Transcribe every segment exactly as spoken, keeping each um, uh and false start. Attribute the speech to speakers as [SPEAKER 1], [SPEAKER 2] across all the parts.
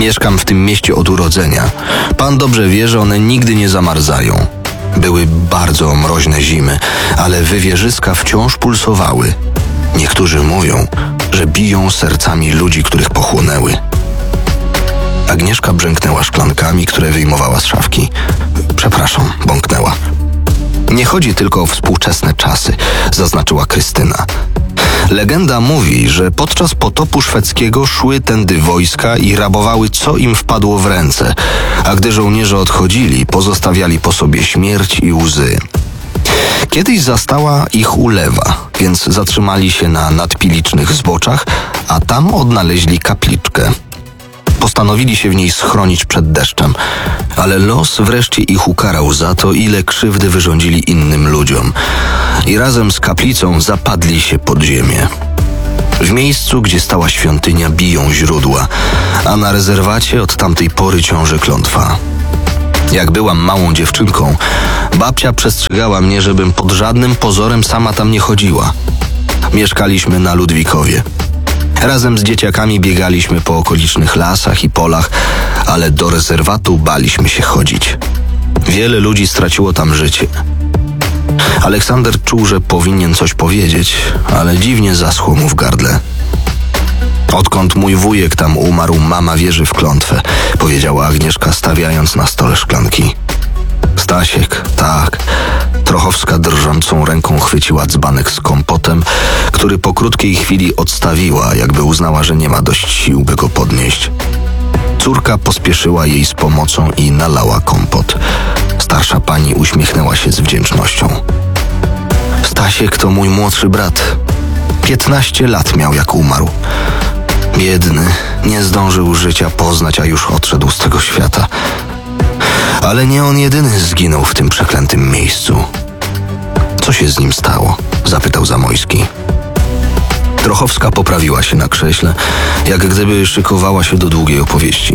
[SPEAKER 1] Mieszkam w tym mieście od urodzenia. Pan dobrze wie, że one nigdy nie zamarzają. Były bardzo mroźne zimy, ale wywierzyska wciąż pulsowały. Niektórzy mówią, że biją sercami ludzi, których pochłonęły. Agnieszka brzęknęła szklankami, które wyjmowała z szafki. Przepraszam, bąknęła. Nie chodzi tylko o współczesne czasy, zaznaczyła Krystyna. Legenda mówi, że podczas potopu szwedzkiego szły tędy wojska i rabowały, co im wpadło w ręce, a gdy żołnierze odchodzili, pozostawiali po sobie śmierć i łzy. Kiedyś zastała ich ulewa, więc zatrzymali się na nadpilicznych zboczach, a tam odnaleźli kapliczkę. Postanowili się w niej schronić przed deszczem, ale los wreszcie ich ukarał za to, ile krzywdy wyrządzili innym ludziom i razem z kaplicą zapadli się pod ziemię. W miejscu, gdzie stała świątynia, biją źródła, a na rezerwacie od tamtej pory ciąży klątwa. Jak byłam małą dziewczynką, babcia przestrzegała mnie, żebym pod żadnym pozorem sama tam nie chodziła. Mieszkaliśmy na Ludwikowie. Razem z dzieciakami biegaliśmy po okolicznych lasach i polach, ale do rezerwatu baliśmy się chodzić. Wiele ludzi straciło tam życie. Aleksander czuł, że powinien coś powiedzieć, ale dziwnie zaschło mu w gardle. Odkąd mój wujek tam umarł, mama wierzy w klątwę, powiedziała Agnieszka, stawiając na stole szklanki. Stasiek, tak. Trochowska drżącą ręką chwyciła dzbanek z kompotem, który po krótkiej chwili odstawiła, jakby uznała, że nie ma dość sił, by go podnieść. Córka pospieszyła jej z pomocą i nalała kompot. Starsza pani uśmiechnęła się z wdzięcznością. Stasiek to mój młodszy brat. Piętnaście lat miał, jak umarł. Biedny, nie zdążył życia poznać, a już odszedł z tego świata. Ale nie on jedyny zginął w tym przeklętym miejscu. Co się z nim stało? Zapytał Zamojski. Trochowska poprawiła się na krześle, jak gdyby szykowała się do długiej opowieści.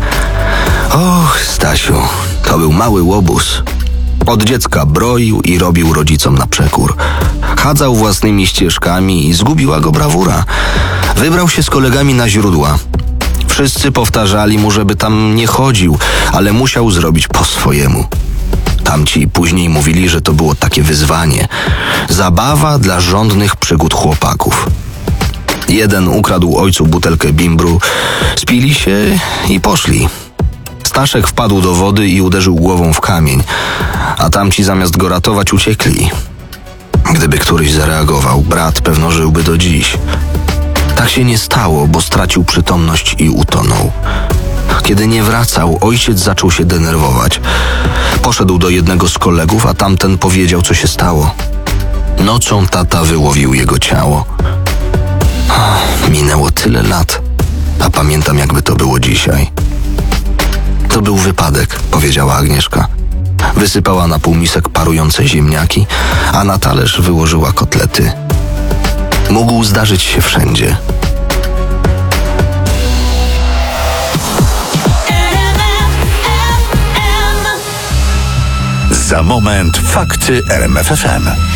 [SPEAKER 1] Och, Stasiu, to był mały łobuz. Od dziecka broił i robił rodzicom na przekór. Chadzał własnymi ścieżkami i zgubiła go brawura. Wybrał się z kolegami na źródła. Wszyscy powtarzali mu, żeby tam nie chodził, ale musiał zrobić po swojemu. Tamci później mówili, że to było takie wyzwanie. Zabawa dla żądnych przygód chłopaków. Jeden ukradł ojcu butelkę bimbru, spili się i poszli. Staszek wpadł do wody i uderzył głową w kamień, a tamci zamiast go ratować uciekli. Gdyby któryś zareagował, brat pewno żyłby do dziś. Tak się nie stało, bo stracił przytomność i utonął. Kiedy nie wracał, ojciec zaczął się denerwować. Poszedł do jednego z kolegów, a tamten powiedział, co się stało. Nocą tata wyłowił jego ciało. Minęło tyle lat, a pamiętam, jakby to było dzisiaj. To był wypadek, powiedziała Agnieszka. Wysypała na półmisek parujące ziemniaki, a na talerz wyłożyła kotlety. Mógł zdarzyć się wszędzie.
[SPEAKER 2] Za moment fakty R M F F M.